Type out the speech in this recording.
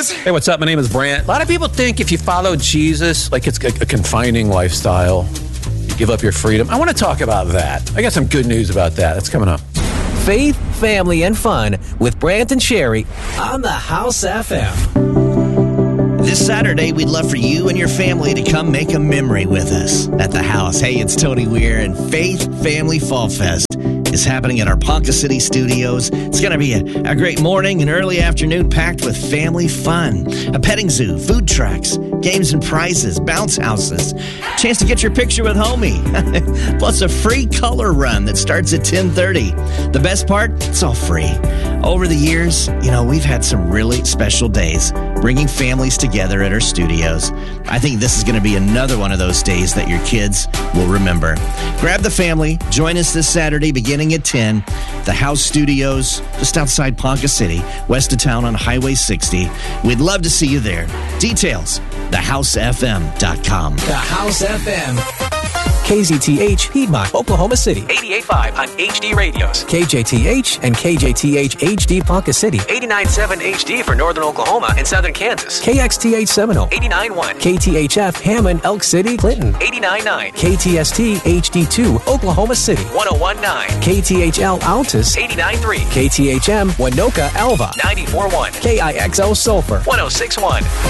News. Hey, what's up? My name is Brant. A lot of people think if you follow Jesus, like it's a confining lifestyle, you give up your freedom. I want to talk about that. I got some good news about that. That's coming up. Faith, family, and fun with Brant and Sherry on the House FM. This Saturday, we'd love for you and your family to come make a memory with us at the house. Hey, it's Tony Weir, and Faith Family Fall Fest is happening at our Ponca City studios. It's going to be a great morning and early afternoon packed with family fun, a petting zoo, food trucks, games and prizes, bounce houses, chance to get your picture with homie, plus a free color run that starts at 10:30. The best part, it's all free. Over the years, we've had some really special days bringing families together at our studios. I think this is going to be another one of those days that your kids will remember. Grab the family. Join us this Saturday beginning at 10. The House Studios, just outside Ponca City, west of town on Highway 60. We'd love to see you there. Details, thehousefm.com. The House FM. KZTH, Piedmont, Oklahoma City. 88.5 on HD radios. KJTH and KJTH HD Ponca City. 89.7 HD for Northern Oklahoma and Southern Kansas. KXTH Seminole. 89.1. KTHF Hammond, Elk City, Clinton. 89.9. KTST HD2, Oklahoma City. 101.9. KTHL Altus. 89.3. KTHM Winoka, Alva. 94.1. KIXL Sulphur. 106.1.